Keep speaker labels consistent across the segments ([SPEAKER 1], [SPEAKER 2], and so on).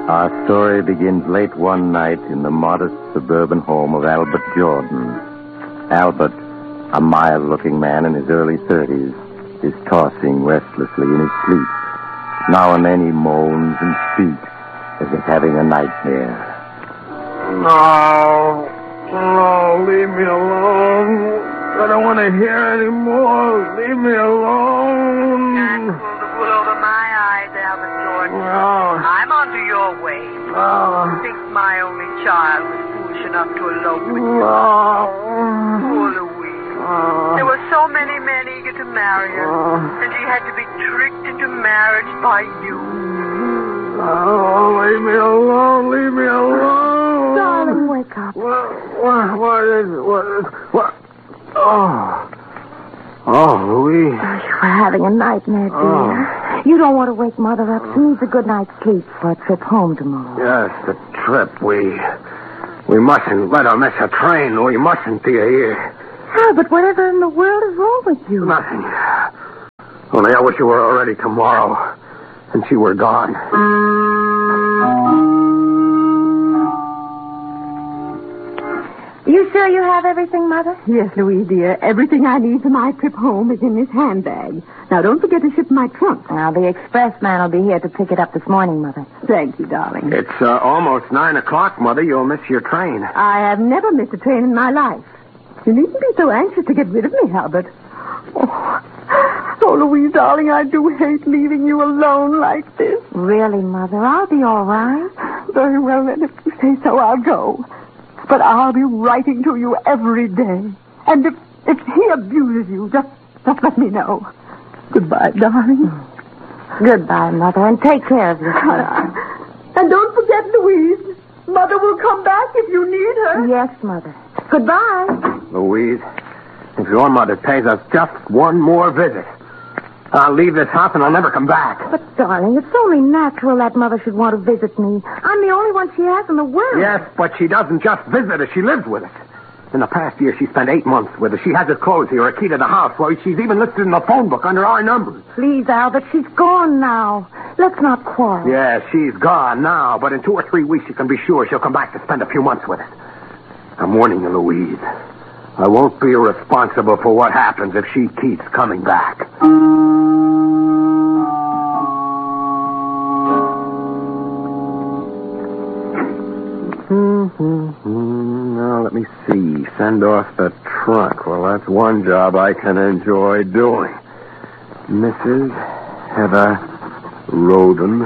[SPEAKER 1] Our story begins late one night in the modest suburban home of Albert Jordan. Albert, a mild-looking man in his early 30s, is tossing restlessly in his sleep. Now and then he moans and speaks as if having a nightmare.
[SPEAKER 2] No, leave me alone. I don't want to hear anymore. Leave me alone.
[SPEAKER 3] That pulled the wool over my eyes, Albert Jordan.
[SPEAKER 2] No.
[SPEAKER 3] I'm onto your way. I think my only child was foolish enough to elope with you. Poor Louise. There were so many men eager to marry her, and she had to be tricked into marriage by you.
[SPEAKER 2] Oh, leave me alone. Leave me alone.
[SPEAKER 4] Darling, wake up.
[SPEAKER 2] What is it? What? Oh, Louise.
[SPEAKER 4] You're having a nightmare, dear. You don't want to wake Mother up. She needs a good night's sleep for a trip home tomorrow.
[SPEAKER 2] Yes, the trip. We mustn't let her miss her train. We mustn't, dear. Here.
[SPEAKER 4] Albert, whatever in the world is wrong with you?
[SPEAKER 2] Nothing. Only I wish you were already tomorrow, and she were gone.
[SPEAKER 4] You sure you have everything, Mother?
[SPEAKER 5] Yes, Louise, dear. Everything I need for my trip home is in this handbag. Now, don't forget to ship my trunk.
[SPEAKER 4] Now, the express man will be here to pick it up this morning, Mother.
[SPEAKER 5] Thank you, darling.
[SPEAKER 2] It's almost 9 o'clock, Mother. You'll miss your train.
[SPEAKER 5] I have never missed a train in my life. You needn't be so anxious to get rid of me, Albert. Oh, Louise, darling, I do hate leaving you alone like this.
[SPEAKER 4] Really, Mother? I'll be all right.
[SPEAKER 5] Very well, then, if you say so, I'll go. But I'll be writing to you every day. And if he abuses you, just let me know. Goodbye, darling.
[SPEAKER 4] Goodbye, Mother, and take care of yourself.
[SPEAKER 5] And don't forget, Louise. Mother will come back if you need her.
[SPEAKER 4] Yes, Mother. Goodbye.
[SPEAKER 2] Louise, if your mother pays us just one more visit, I'll leave this house and I'll never come back.
[SPEAKER 4] But, darling, it's only natural that Mother should want to visit me. I'm the only one she has in the world.
[SPEAKER 2] Yes, but she doesn't just visit us. She lives with us. In the past year, she spent 8 months with us. She has her clothes here, a key to the house. Well, she's even listed in the phone book under our numbers.
[SPEAKER 4] Please, Albert, she's gone now. Let's not quarrel.
[SPEAKER 2] Yeah, she's gone now, but in 2 or 3 weeks, you can be sure she'll come back to spend a few months with us. I'm warning you, Louise. I won't be responsible for what happens if she keeps coming back. Now, let me see. Send off the trunk. Well, that's one job I can enjoy doing. Mrs. Heather Roden,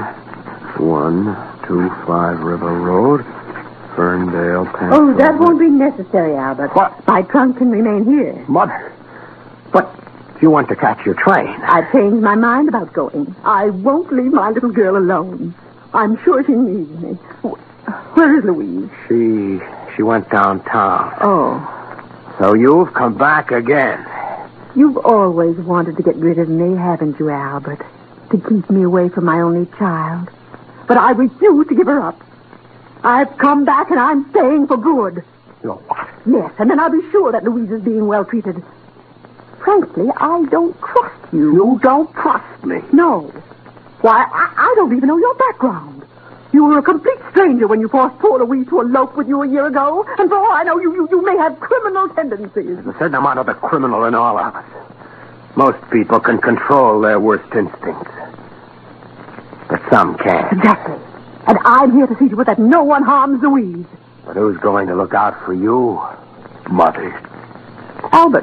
[SPEAKER 2] 125 River Road, Ferndale, Pennsylvania.
[SPEAKER 5] Oh, that won't be necessary, Albert.
[SPEAKER 2] What?
[SPEAKER 5] My trunk can remain here.
[SPEAKER 2] Mother, but you want to catch your train.
[SPEAKER 5] I've changed my mind about going. I won't leave my little girl alone. I'm sure she needs me. Where is Louise?
[SPEAKER 2] She went downtown.
[SPEAKER 5] Oh.
[SPEAKER 2] So you've come back again.
[SPEAKER 5] You've always wanted to get rid of me, haven't you, Albert? To keep me away from my only child. But I refuse to give her up. I've come back and I'm staying for good.
[SPEAKER 2] You're what?
[SPEAKER 5] Yes, and then I'll be sure that Louise is being well treated. Frankly, I don't trust you.
[SPEAKER 2] You don't trust me?
[SPEAKER 5] No. Why, I don't even know your background. You were a complete stranger when you forced poor Louise to elope with you a year ago. And for all I know, you may have criminal tendencies.
[SPEAKER 2] There's a certain amount of the criminal in all of us. Most people can control their worst instincts. But some can't.
[SPEAKER 5] Exactly. And I'm here to see to it that no one harms Louise.
[SPEAKER 2] But who's going to look out for you, Mother?
[SPEAKER 5] Albert,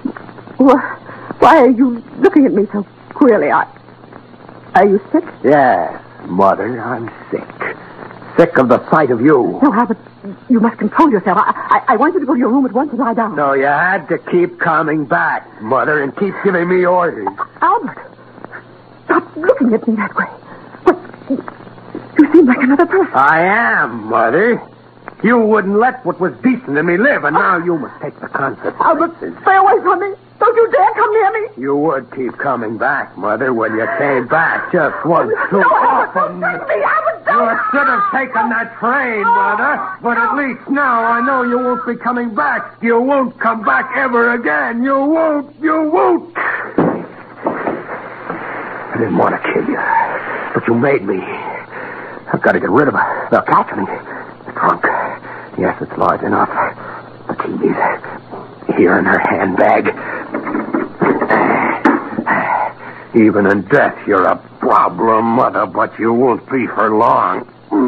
[SPEAKER 5] why are you looking at me so queerly? Are you sick?
[SPEAKER 2] Yes, Mother, I'm sick. Sick of the sight of you.
[SPEAKER 5] No, Albert, you must control yourself. I want you to go to your room at once and lie down.
[SPEAKER 2] So you had to keep coming back, Mother, and keep giving me orders.
[SPEAKER 5] Albert, stop looking at me that way. What? You seem like another person.
[SPEAKER 2] I am, Mother. You wouldn't let what was decent in me live, and now you must take the consequences.
[SPEAKER 5] Albert, stay away from me. Don't you dare come near me.
[SPEAKER 2] You would keep coming back, Mother, when you came back just once too
[SPEAKER 5] No, Albert,
[SPEAKER 2] often.
[SPEAKER 5] don't take me. Albert, don't.
[SPEAKER 2] You should have taken that train, Mother. But at least now I know you won't be coming back. You won't come back ever again. You won't. You won't. I didn't want to kill you, but you made me. How I've got to get rid of her. They'll catch me. The trunk. Yes, it's large enough. The keys. Here in her handbag. Even in death, you're a problem, Mother, but you won't be for long.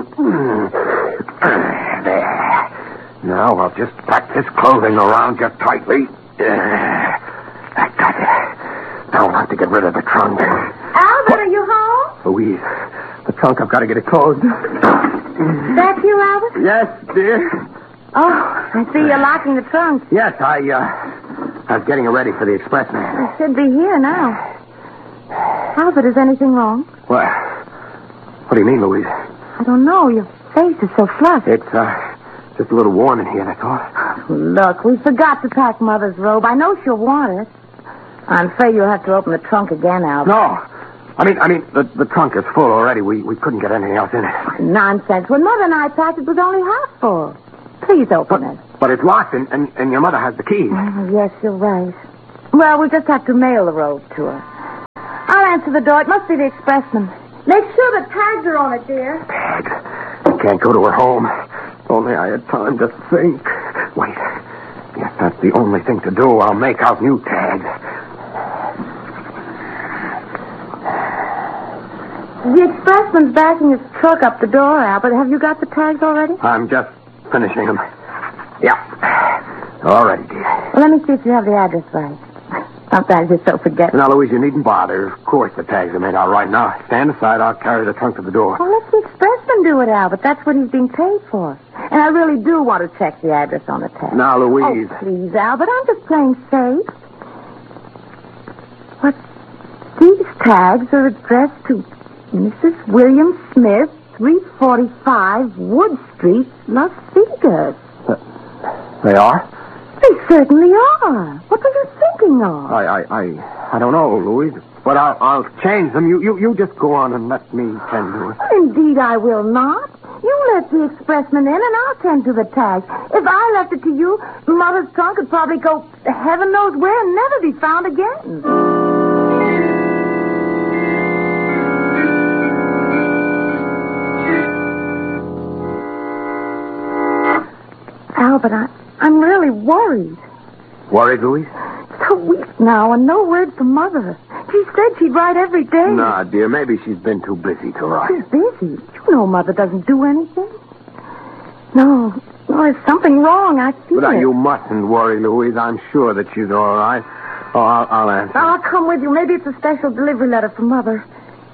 [SPEAKER 2] There. Now I'll just pack this clothing around you tightly. I got it. Now I'll have to get rid of the trunk.
[SPEAKER 4] Albert, are you home?
[SPEAKER 2] Louise, the trunk, I've got to get it closed.
[SPEAKER 4] That you, Albert?
[SPEAKER 2] Yes, dear.
[SPEAKER 4] Oh, I see you're locking the trunk.
[SPEAKER 2] Yes, I was getting it ready for the expressman.
[SPEAKER 4] It should be here now. Albert, is anything wrong?
[SPEAKER 2] What do you mean, Louise?
[SPEAKER 4] I don't know. Your face is so flushed.
[SPEAKER 2] It's, just a little warm in here, that's all.
[SPEAKER 4] Look, we forgot to pack Mother's robe. I know she'll want it. I'm afraid you'll have to open the trunk again, Albert.
[SPEAKER 2] No. I mean, the trunk is full already. We couldn't get anything else in it.
[SPEAKER 4] Nonsense. When Mother and I packed, it was only half full. Please open it.
[SPEAKER 2] But it's locked, and your mother has the keys.
[SPEAKER 4] Oh, yes, you're right. Well, we'll just have to mail the robe to her. I'll answer the door. It must be the expressman. Make sure the tags are on it, dear.
[SPEAKER 2] Tags? I can't go to her home. Only I had time to think. Wait. Yes, that's the only thing to do. I'll make out new tags.
[SPEAKER 4] The expressman's backing his truck up the door, Albert. Have you got the tags already?
[SPEAKER 2] I'm just finishing them. Yeah. All ready, dear.
[SPEAKER 4] Well, let me see if you have the address right. Sometimes you're so forgetful.
[SPEAKER 2] Now, Louise, you needn't bother. Of course the tags are made out right now. Stand aside. I'll carry the trunk to the door.
[SPEAKER 4] Well, let the expressman do it, Albert. That's what he's being paid for. And I really do want to check the address on the tag.
[SPEAKER 2] Now, Louise.
[SPEAKER 4] Oh, please, Albert. I'm just playing safe. But these tags are addressed to Mrs. William Smith, 345 Wood Street, Las Vegas.
[SPEAKER 2] They are?
[SPEAKER 4] They certainly are. What were you thinking of?
[SPEAKER 2] I don't know, Louise. But I'll change them. You just go on and let me tend to it.
[SPEAKER 4] Indeed, I will not. You let the expressman in, and I'll tend to the tag. If I left it to you, Mother's trunk could probably go heaven knows where and never be found again. Albert, I'm really worried.
[SPEAKER 2] Worried, Louise?
[SPEAKER 4] It's a week now, and no word from Mother. She said she'd write every day.
[SPEAKER 2] Nah, dear, maybe she's been too busy to write.
[SPEAKER 4] She's busy? You know Mother doesn't do anything. No, there's something wrong. I feel
[SPEAKER 2] But
[SPEAKER 4] it.
[SPEAKER 2] you mustn't worry, Louise. I'm sure that she's all right. Oh, I'll answer.
[SPEAKER 4] I'll come with you. Maybe it's a special delivery letter from Mother.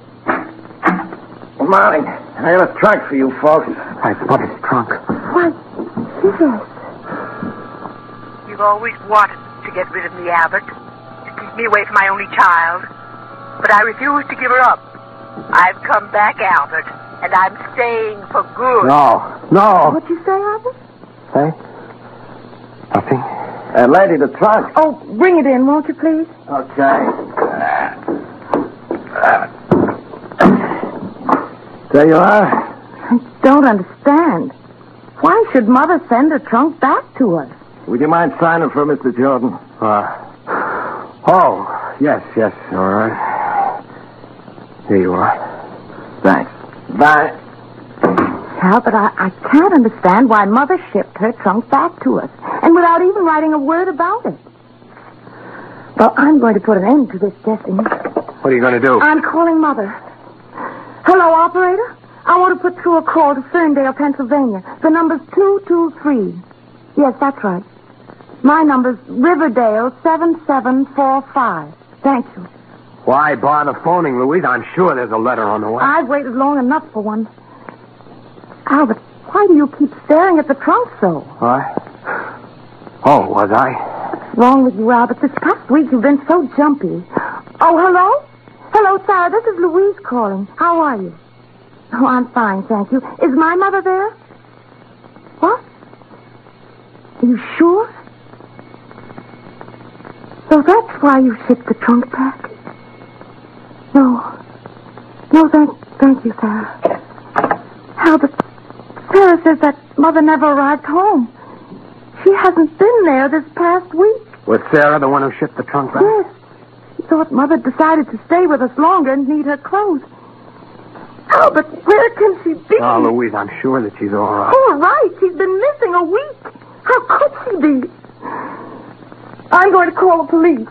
[SPEAKER 6] Good morning. I got a trunk for you folks.
[SPEAKER 2] That's Mother's trunk.
[SPEAKER 4] Why, yes.
[SPEAKER 3] You've always wanted to get rid of me, Albert, to keep me away from my only child. But I refuse to give her up. I've come back, Albert, and I'm staying for good.
[SPEAKER 2] No.
[SPEAKER 4] What'd you say, Albert?
[SPEAKER 2] Hey? Nothing.
[SPEAKER 6] Lady, the trunk.
[SPEAKER 4] Oh, bring it in, won't you, please?
[SPEAKER 6] Okay.
[SPEAKER 2] There you are.
[SPEAKER 4] I don't understand. Why should Mother send her trunk back to us?
[SPEAKER 6] Would you mind signing for Mr. Jordan?
[SPEAKER 2] Yes, all right. Here you are.
[SPEAKER 6] Thanks. Bye.
[SPEAKER 4] Albert, I can't understand why Mother shipped her trunk back to us, and without even writing a word about it. Well, I'm going to put an end to this guessing.
[SPEAKER 2] What are you going to do?
[SPEAKER 4] I'm calling Mother. Hello, operator. I want to put through a call to Ferndale, Pennsylvania. The number's 223. Yes, that's right. My number's Riverdale 7745. Thank you.
[SPEAKER 2] Why bother phoning, Louise? I'm sure there's a letter on the way.
[SPEAKER 4] I've waited long enough for one. Albert, why do you keep staring at the trunk so?
[SPEAKER 2] What? Oh, was I?
[SPEAKER 4] What's wrong with you, Albert? This past week you've been so jumpy. Oh, hello? Hello, Sarah. This is Louise calling. How are you? Oh, I'm fine, thank you. Is my mother there? What? Are you sure? So that's why you shipped the trunk back? No, thank you, Sarah. Albert, Sarah says that Mother never arrived home. She hasn't been there this past week.
[SPEAKER 2] Was Sarah the one who shipped the trunk back?
[SPEAKER 4] Yes. She thought Mother decided to stay with us longer and need her clothes. Albert, where can she be?
[SPEAKER 2] Oh, Louise, I'm sure that she's all right.
[SPEAKER 4] All right. She's been missing a week. How could she be? I'm going to call the police.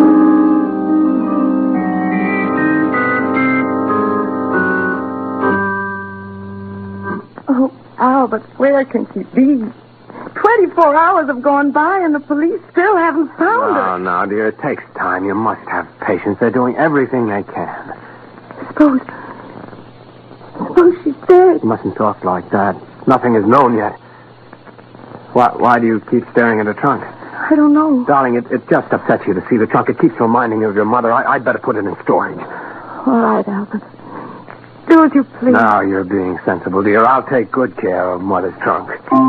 [SPEAKER 4] Oh, Albert, where can she be? 24 hours have gone by and the police still haven't found her.
[SPEAKER 2] No, dear, it takes time. You must have patience. They're doing everything they can.
[SPEAKER 4] Suppose she's dead.
[SPEAKER 2] You mustn't talk like that. Nothing is known yet. Why do you keep staring at the trunk?
[SPEAKER 4] I don't know.
[SPEAKER 2] Darling, it just upsets you to see the trunk. It keeps reminding you of your mother. I'd better put it in storage.
[SPEAKER 4] All right, Albert. Do as you please.
[SPEAKER 2] Now you're being sensible, dear. I'll take good care of Mother's trunk.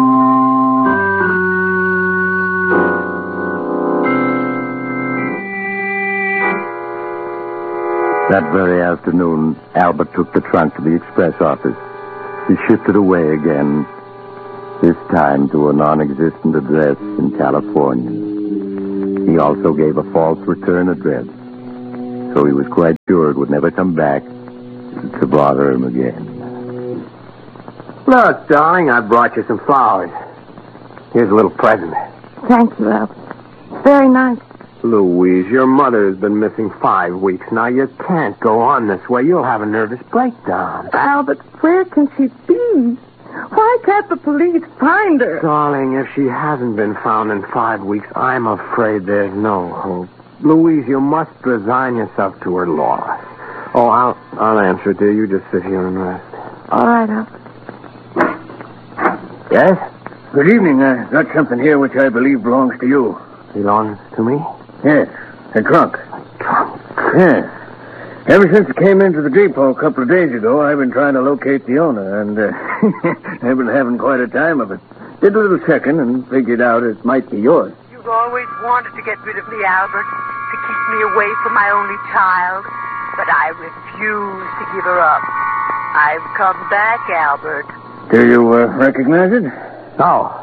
[SPEAKER 1] That very afternoon, Albert took the trunk to the express office. He shifted away again, this time to a non-existent address in California. He also gave a false return address, so he was quite sure it would never come back to bother him again.
[SPEAKER 2] Look, darling, I brought you some flowers. Here's a little present.
[SPEAKER 4] Thank you, Albert. Very nice.
[SPEAKER 2] Louise, your mother has been missing 5 weeks now. You can't go on this way. You'll have a nervous breakdown.
[SPEAKER 4] Albert, where can she be? Why can't the police find her?
[SPEAKER 2] Darling, if she hasn't been found in 5 weeks, I'm afraid there's no hope. Louise, you must resign yourself to her loss. Oh, I'll answer it, dear. You just sit here and rest.
[SPEAKER 4] All right, Albert.
[SPEAKER 7] Yes? Good evening. I got something here which I believe belongs to you.
[SPEAKER 2] Belongs to me?
[SPEAKER 7] Yes, a trunk.
[SPEAKER 2] Trunk?
[SPEAKER 7] Yes. Ever since it came into the depot a couple of days ago, I've been trying to locate the owner, and I've been having quite a time of it. Did a little checking and figured out it might be yours.
[SPEAKER 3] You've always wanted to get rid of me, Albert, to keep me away from my only child, but I refuse to give her up. I've come back, Albert.
[SPEAKER 7] Do you recognize it?
[SPEAKER 2] No.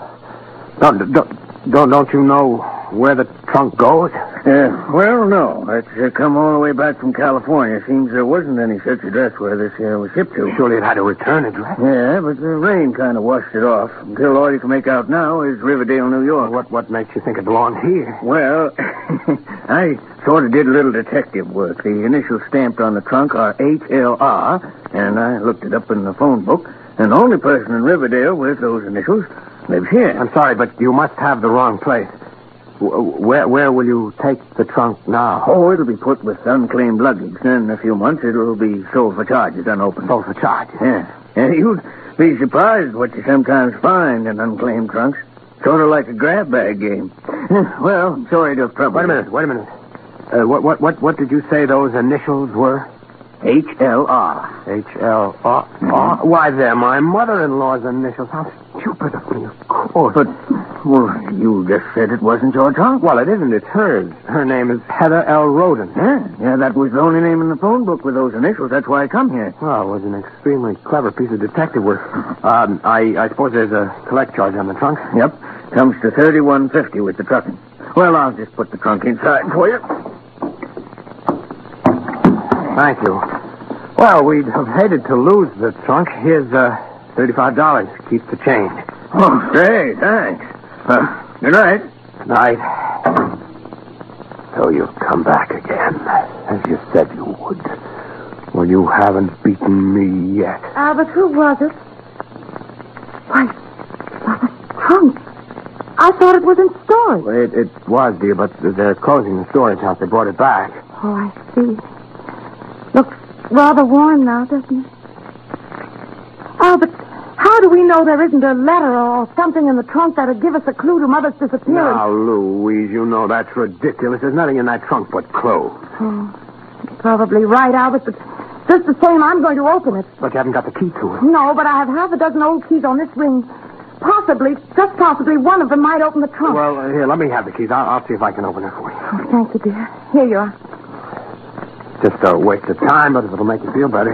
[SPEAKER 2] Don't you know where the trunk goes?
[SPEAKER 7] Well, no. It's come all the way back from California. Seems there wasn't any such address where this was shipped to.
[SPEAKER 2] Surely it had a return address.
[SPEAKER 7] Yeah, but the rain kind of washed it off. Until all you can make out now is Riverdale, New York.
[SPEAKER 2] What makes you think it belongs here?
[SPEAKER 7] Well, I sort of did a little detective work. The initials stamped on the trunk are HLR, and I looked it up in the phone book, and the only person in Riverdale with those initials lives here.
[SPEAKER 2] I'm sorry, but you must have the wrong place. Where will you take the trunk now?
[SPEAKER 7] Oh, it'll be put with unclaimed luggage. Then in a few months, it'll be sold for charges, unopened.
[SPEAKER 2] Sold for charges?
[SPEAKER 7] Yeah. And you'd be surprised what you sometimes find in unclaimed trunks. Sort of like a grab bag game. Well, sorry to have troubled
[SPEAKER 2] Wait a minute. What did you say those initials were?
[SPEAKER 7] HLR.
[SPEAKER 2] HLR? Oh, why, they're my mother-in-law's initials. How stupid of me, of course.
[SPEAKER 7] But, well, you just said it wasn't your trunk.
[SPEAKER 2] Well, it isn't. It's hers. Her name is Heather L. Roden.
[SPEAKER 7] Yeah, that was the only name in the phone book with those initials. That's why I come here.
[SPEAKER 2] Well, it was an extremely clever piece of detective work. I suppose there's a collect charge on the trunk?
[SPEAKER 7] Yep. Comes to $31.50 with the trucking. Well, I'll just put the trunk inside for you.
[SPEAKER 2] Thank you. Well, we'd have hated to lose the trunk. Here's $35. Keep the change.
[SPEAKER 7] Oh, great. Thanks. Good night.
[SPEAKER 2] Night. So you've come back again, as you said you would. Well, you haven't beaten me yet.
[SPEAKER 4] Albert, who was it? Why, the trunk. I thought it was in storage.
[SPEAKER 2] Well, it was, dear, but they're closing the storage house. They brought it back.
[SPEAKER 4] Oh, I see. Looks rather worn now, doesn't it? Albert, how do we know there isn't a letter or something in the trunk that'll give us a clue to Mother's disappearance?
[SPEAKER 2] Now, Louise, you know that's ridiculous. There's nothing in that trunk but clothes.
[SPEAKER 4] Oh, you're probably right, Albert, but just the same, I'm going to open it.
[SPEAKER 2] But you haven't got the key to it.
[SPEAKER 4] No, but I have half a dozen old keys on this ring. Possibly, just possibly, one of them might open the trunk.
[SPEAKER 2] Well, here, let me have the keys. I'll see if I can open it for you.
[SPEAKER 4] Oh, thank you, dear. Here you are.
[SPEAKER 2] Just a waste of time, but it'll make you feel better.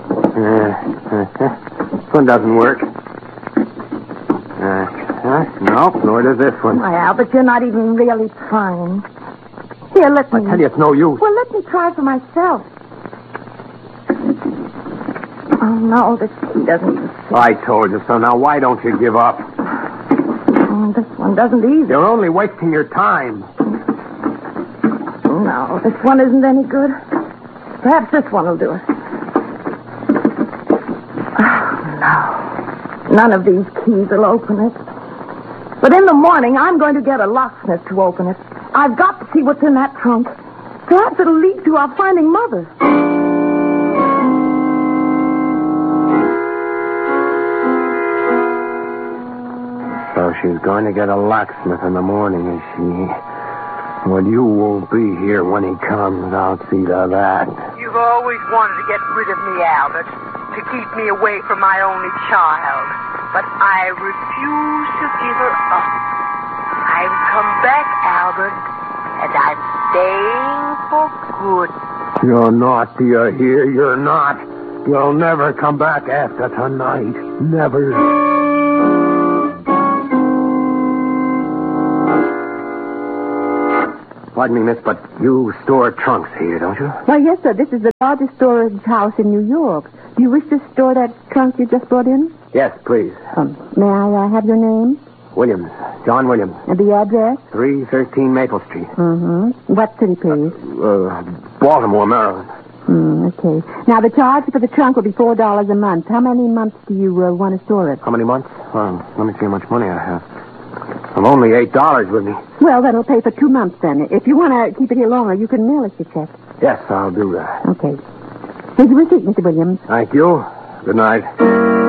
[SPEAKER 2] This one doesn't work. No, nor does this one.
[SPEAKER 4] Why, Albert, you're not even really trying. Here, let me...
[SPEAKER 2] I tell you, it's no use.
[SPEAKER 4] Well, let me try for myself. Oh, no, this key doesn't.
[SPEAKER 2] I told you so. Now, why don't you give up?
[SPEAKER 4] This one doesn't either.
[SPEAKER 2] You're only wasting your time.
[SPEAKER 4] No, this one isn't any good. Perhaps this one will do it. Oh, no. None of these keys will open it. But in the morning, I'm going to get a locksmith to open it. I've got to see what's in that trunk. Perhaps it'll lead to our finding Mother.
[SPEAKER 2] So she's going to get a locksmith in the morning, is she? Well, you won't be here when he comes. I'll see to that.
[SPEAKER 3] You've always wanted to get rid of me, Albert, to keep me away from my only child. But I refuse to give her up. I've come back, Albert, and I'm staying for good.
[SPEAKER 2] You're not, do you hear? You're not. You'll never come back after tonight. Never. Pardon me, miss, but you store trunks here, don't you?
[SPEAKER 5] Why, yes, sir. This is the largest storage house in New York. Do you wish to store that trunk you just brought in?
[SPEAKER 2] Yes, please.
[SPEAKER 5] May I have your name?
[SPEAKER 2] Williams. John Williams.
[SPEAKER 5] And the address?
[SPEAKER 2] 313 Maple Street.
[SPEAKER 5] Mm-hmm. What city, please?
[SPEAKER 2] Baltimore, Maryland.
[SPEAKER 5] Okay. Now, the charge for the trunk will be $4 a month. How many months do you want to store it?
[SPEAKER 2] How many months? Let me see how much money I have. I'm only $8 with me.
[SPEAKER 5] Well, that'll pay for 2 months, then. If you want to keep it here longer, you can mail us your check.
[SPEAKER 2] Yes, I'll do that.
[SPEAKER 5] Okay. Here's your receipt, Mr. Williams.
[SPEAKER 2] Thank you. Good night.